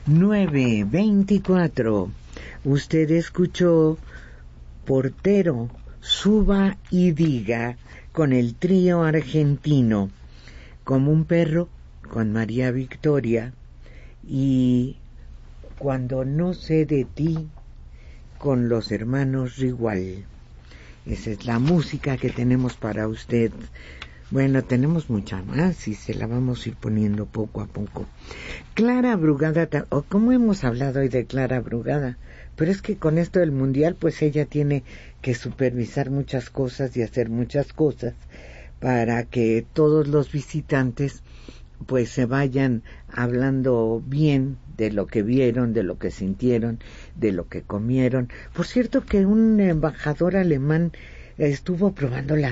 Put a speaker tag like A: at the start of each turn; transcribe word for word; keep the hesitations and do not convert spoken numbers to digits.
A: nueve veinticuatro. Usted escuchó Portero, suba y diga, con el trío argentino, Como un perro, con María Victoria, y Cuando no sé de ti, con los hermanos Rigual. Esa es la música que tenemos para usted. Bueno, tenemos mucha más y se la vamos a ir poniendo poco a poco. Clara Brugada, o como hemos hablado hoy de Clara Brugada, pero es que con esto del mundial, pues ella tiene que supervisar muchas cosas y hacer muchas cosas para que todos los visitantes pues se vayan hablando bien de lo que vieron, de lo que sintieron, de lo que comieron. Por cierto que un embajador alemán estuvo probando la